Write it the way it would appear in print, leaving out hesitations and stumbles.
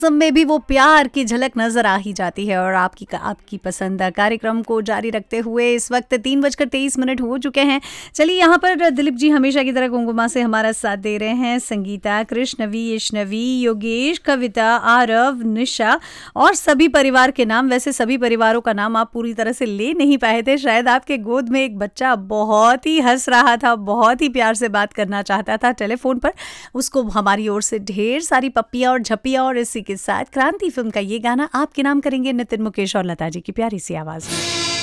सब में भी वो प्यार की झलक नजर आ ही जाती है। और आपकी पसंद कार्यक्रम को जारी रखते हुए इस वक्त 3:23 हो चुके हैं। चलिए, यहाँ पर दिलीप जी हमेशा की तरह कुंकुमा से हमारा साथ दे रहे हैं। संगीता, कृष्णवी, यशनवी, योगेश, कविता, आरव, निशा और सभी परिवार के नाम। वैसे सभी परिवारों का नाम आप पूरी तरह से ले नहीं पाए थे, शायद आपके गोद में एक बच्चा बहुत ही हंस रहा था, बहुत ही प्यार से बात करना चाहता था टेलीफोन पर। उसको हमारी ओर से ढेर सारी पप्पियां और झप्पियां। और इसी के साथ क्रांति फिल्म का ये गाना आपके नाम करेंगे नितिन, मुकेश और लता जी की प्यारी सी आवाज में।